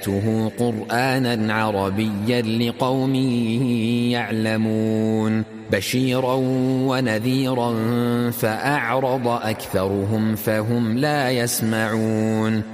قرآنا عربيا لقوم يعلمون بشيرا ونذيرا فأعرض أكثرهم فهم لا يسمعون